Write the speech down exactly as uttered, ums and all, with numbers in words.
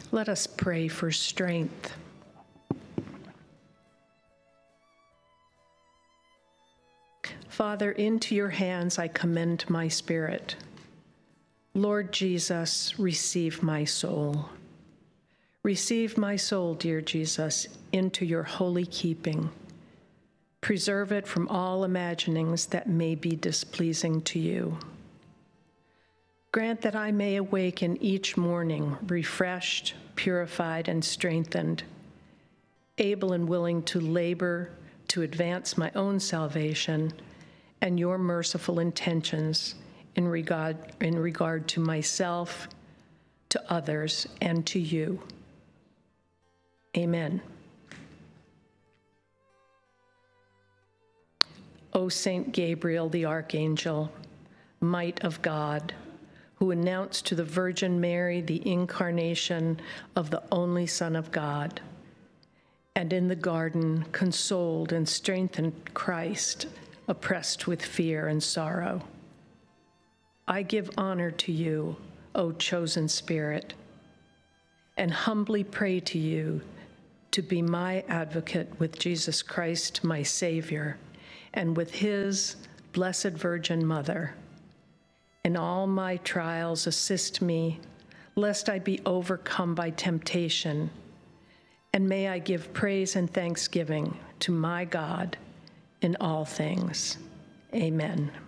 Let us pray for strength. Father, into your hands I commend my spirit. Lord Jesus, receive my soul. Receive my soul, dear Jesus, into your holy keeping. Preserve it from all imaginings that may be displeasing to you. Grant that I may awaken each morning refreshed, purified, and strengthened, able and willing to labor to advance my own salvation and your merciful intentions in regard, in regard to myself, to others, and to you. Amen. O Saint Gabriel the Archangel, might of God, who announced to the Virgin Mary the incarnation of the only Son of God, and in the garden consoled and strengthened Christ, oppressed with fear and sorrow. I give honor to you, O chosen Spirit, and humbly pray to you to be my advocate with Jesus Christ, my Savior, and with his Blessed Virgin Mother. In all my trials, assist me, lest I be overcome by temptation, and may I give praise and thanksgiving to my God in all things. Amen.